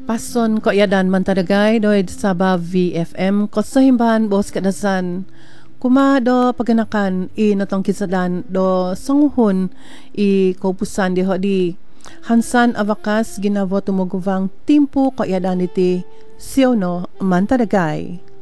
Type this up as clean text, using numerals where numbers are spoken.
Pason ko yadan mantadagay doy Sabah VFM ko sa himbahan bos kadasan kuma do paganakan natong kisadan do sanguhon kaupusan di ho di Hansan Avakas ginavo tumuguvang timpo ko yadan iti Siono mantadagay.